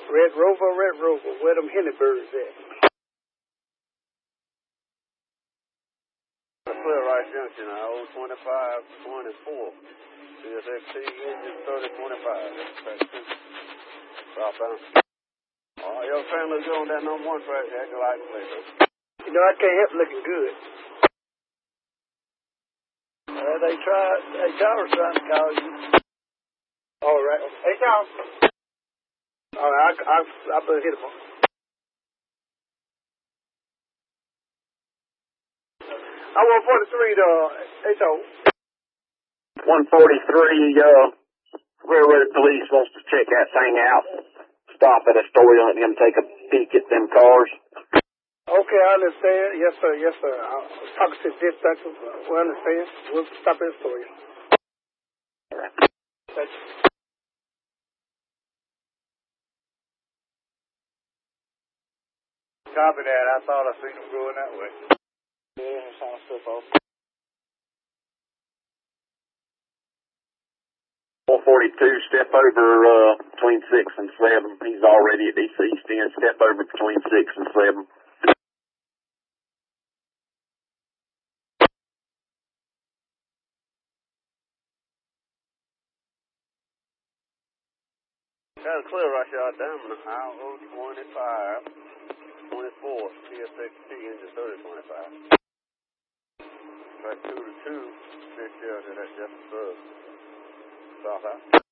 Red Rover, where them henny birds at? Clear Rice Junction, old 2524. CSXT engine 3025. Southbound. Your family's going that number 1 track. Had your license plate, though. You know, I can't help looking good. Charles trying to call you. All right. Hey, Charles. All right, I better hit him on. I want 43 though. Hey, Charles. 143, Railroad Police wants to check that thing out. Stop at Astoria and let him take a peek at them cars. Okay, I understand. Yes, sir. I was talking to the dispatcher. We understand. We'll stop at Astoria. All right. Thank you. Copy that. I thought I seen them going that way. Yeah, sounds stuff off. 442, step over between 6 and 7. He's already at the East End. Step over between 6 and 7. Got a clear rush out down on 25, 24, CSXT engine 3025. Track 2 to 2, 6 shelter, that's just a sub. South out.